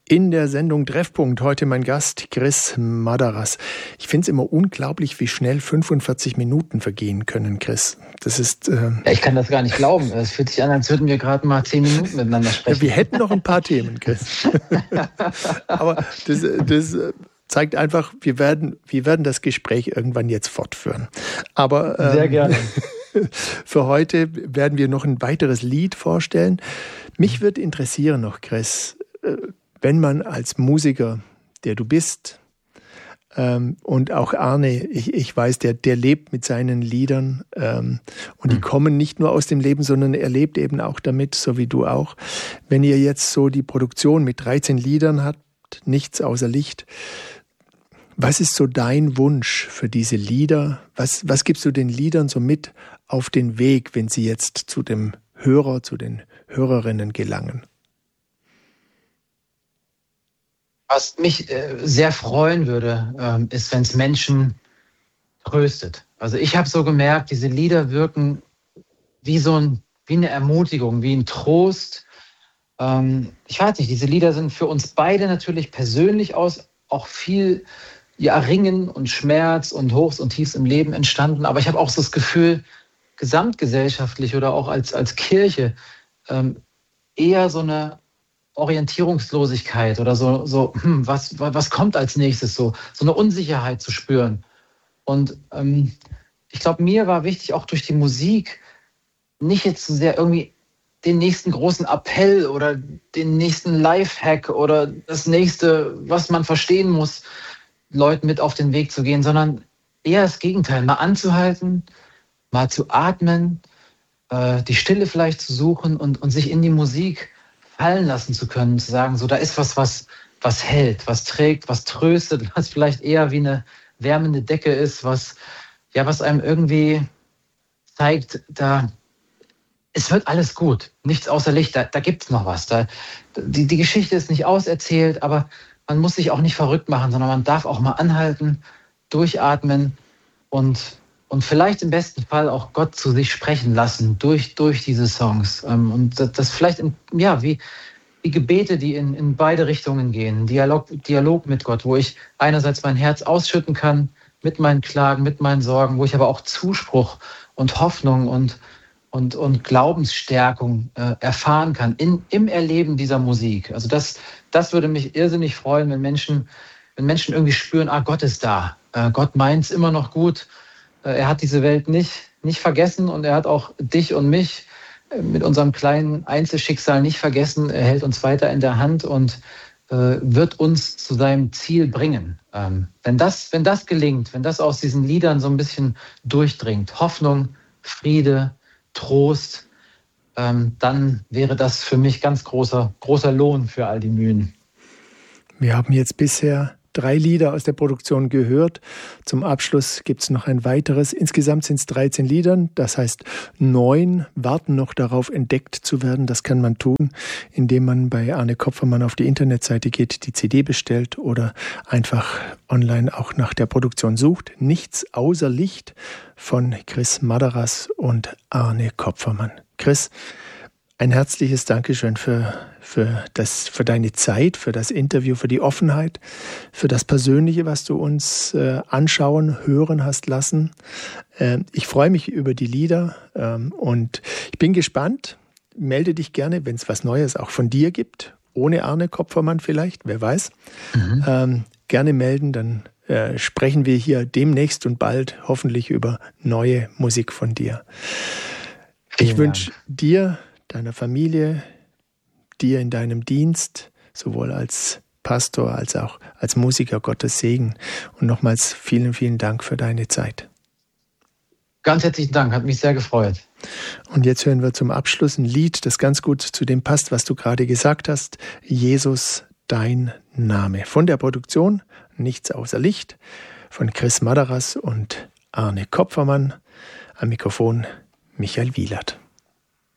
In der Sendung Treffpunkt heute mein Gast Chris Madaras. Ich finde es immer unglaublich, wie schnell 45 Minuten vergehen können, Chris. Das ist... Ja, ich kann das gar nicht glauben. Es fühlt sich an, als würden wir gerade mal 10 Minuten miteinander sprechen. Ja, wir hätten noch ein paar Themen, Chris. Aber das zeigt einfach, wir werden das Gespräch irgendwann jetzt fortführen. Aber sehr gerne. Für heute werden wir noch ein weiteres Lied vorstellen. Mich würde interessieren noch, Chris, wenn man als Musiker, der du bist, und auch Arne, ich weiß, der lebt mit seinen Liedern und die kommen nicht nur aus dem Leben, sondern er lebt eben auch damit, so wie du auch. Wenn ihr jetzt so die Produktion mit 13 Liedern habt, nichts außer Licht, was ist so dein Wunsch für diese Lieder? Was gibst du den Liedern so mit auf den Weg, wenn sie jetzt zu dem Hörer, zu den Hörerinnen gelangen? Was mich sehr freuen würde, ist, wenn es Menschen tröstet. Also ich habe so gemerkt, diese Lieder wirken wie eine Ermutigung, wie ein Trost. Ich weiß nicht, diese Lieder sind für uns beide natürlich persönlich auch viel Ringen und Schmerz und Hochs und Tiefs im Leben entstanden. Aber ich habe auch so das Gefühl, gesamtgesellschaftlich oder auch als Kirche eher so eine Orientierungslosigkeit oder was kommt als nächstes, so eine Unsicherheit zu spüren. Und ich glaube, mir war wichtig, auch durch die Musik nicht jetzt so sehr irgendwie den nächsten großen Appell oder den nächsten Lifehack oder das nächste, was man verstehen muss, Leuten mit auf den Weg zu gehen, sondern eher das Gegenteil, mal anzuhalten, mal zu atmen, die Stille vielleicht zu suchen und sich in die Musik fallen lassen zu können, zu sagen, so da ist was hält, was trägt, was tröstet, was vielleicht eher wie eine wärmende Decke ist, was einem irgendwie zeigt, es wird alles gut, nichts außer Licht, da gibt's noch was. Die Geschichte ist nicht auserzählt, aber man muss sich auch nicht verrückt machen, sondern man darf auch mal anhalten, durchatmen und vielleicht im besten Fall auch Gott zu sich sprechen lassen durch diese Songs. Und das vielleicht wie Gebete, die in beide Richtungen gehen. Dialog mit Gott, wo ich einerseits mein Herz ausschütten kann mit meinen Klagen, mit meinen Sorgen, wo ich aber auch Zuspruch und Hoffnung und Glaubensstärkung erfahren kann im Erleben dieser Musik. Also das würde mich irrsinnig freuen, wenn Menschen irgendwie spüren, Gott ist da. Gott meint's immer noch gut. Er hat diese Welt nicht vergessen und er hat auch dich und mich mit unserem kleinen Einzelschicksal nicht vergessen. Er hält uns weiter in der Hand und wird uns zu seinem Ziel bringen. Wenn das gelingt, wenn das aus diesen Liedern so ein bisschen durchdringt, Hoffnung, Friede, Trost, dann wäre das für mich ganz großer Lohn für all die Mühen. Wir haben jetzt bisher 3 Lieder aus der Produktion gehört. Zum Abschluss gibt es noch ein weiteres. Insgesamt sind es 13 Lieder. Das heißt, 9 warten noch darauf, entdeckt zu werden. Das kann man tun, indem man bei Arne Kopfermann auf die Internetseite geht, die CD bestellt oder einfach online auch nach der Produktion sucht. Nichts außer Licht von Chris Madaras und Arne Kopfermann. Chris, ein herzliches Dankeschön für deine Zeit, für das Interview, für die Offenheit, für das Persönliche, was du uns anschauen, hören hast lassen. Ich freue mich über die Lieder und ich bin gespannt. Melde dich gerne, wenn es was Neues auch von dir gibt, ohne Arne Kopfermann vielleicht, wer weiß. Gerne melden, dann sprechen wir hier demnächst und bald hoffentlich über neue Musik von dir. Ich wünsche dir, deiner Familie, dir in deinem Dienst, sowohl als Pastor als auch als Musiker, Gottes Segen. Und nochmals vielen, vielen Dank für deine Zeit. Ganz herzlichen Dank, hat mich sehr gefreut. Und jetzt hören wir zum Abschluss ein Lied, das ganz gut zu dem passt, was du gerade gesagt hast. Jesus, dein Name. Von der Produktion Nichts außer Licht von Chris Madaras und Arne Kopfermann. Am Mikrofon Michael Wielert.